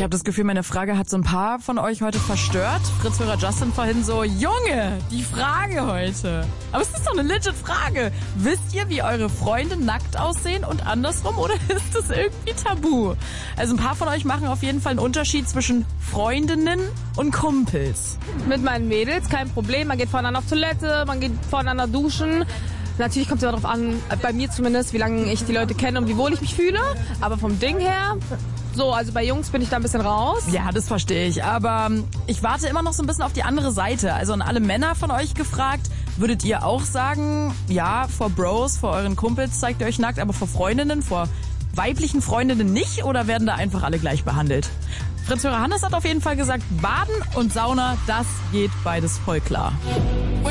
habe das Gefühl, meine Frage hat so ein paar von euch heute verstört. Fritz-Hörer Justin vorhin so, Junge, die Frage heute. Aber es ist doch eine legit Frage. Wisst ihr, wie eure Freunde nackt aussehen und andersrum oder ist das irgendwie tabu? Also ein paar von euch machen auf jeden Fall einen Unterschied zwischen Freundinnen und Kumpels. Mit meinen Mädels kein Problem. Man geht voneinander auf Toilette, man geht voneinander duschen. Natürlich kommt es immer darauf an, bei mir zumindest, wie lange ich die Leute kenne und wie wohl ich mich fühle. Aber vom Ding her, so, also bei Jungs bin ich da ein bisschen raus. Ja, das verstehe ich. Aber ich warte immer noch so ein bisschen auf die andere Seite. Also an alle Männer von euch gefragt, würdet ihr auch sagen, ja, vor Bros, vor euren Kumpels zeigt ihr euch nackt, aber vor Freundinnen, vor weiblichen Freundinnen nicht? Oder werden da einfach alle gleich behandelt? Fritz-Hörer Hannes hat auf jeden Fall gesagt, Baden und Sauna, das geht beides voll klar.